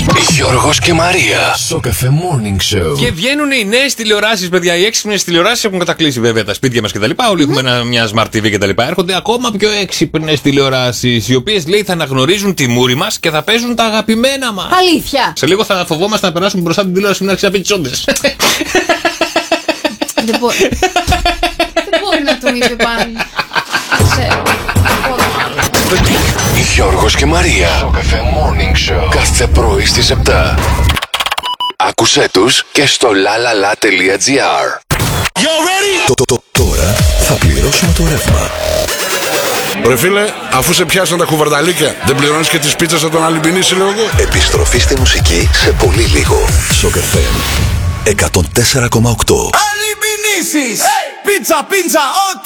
Γιώργος και Μαρία. Σοκαφέ Morning Show. Και βγαίνουν οι νέες τηλεοράσεις, παιδιά. Οι έξυπνες τηλεοράσεις έχουν κατακλείσει βέβαια τα σπίτια μας κτλ. Όλοι έχουμε μια Smart TV κτλ. Έρχονται ακόμα πιο έξυπνες τηλεοράσεις, οι οποίες λέει θα αναγνωρίζουν τη μούρη μας και θα παίζουν τα αγαπημένα μας. Αλήθεια. Σε λίγο θα φοβόμαστε να περάσουμε μπροστά την τηλεόραση και να αρχίσει να πει τσόντες. Δεν μπορεί να το είπε πάλι. Ξέρω. Γιώργος και Μαρία. Σοκαφέ Morning Show. Κάθε πρωί στις 7. Άκουσέ τους και στο lalala.gr. Τώρα θα πληρώσουμε το ρεύμα. Ρε φίλε, αφού σε πιάσαν τα κουβαρνταλίκια, δεν πληρώνεις και τις πίτσες από τον Αλυμπινίση, λέω εγώ. Επιστροφή στη μουσική σε πολύ λίγο. Σοκαφέ 104,8. Αλυμπινίσεις! Πίτσα, πίτσα, ό,τι!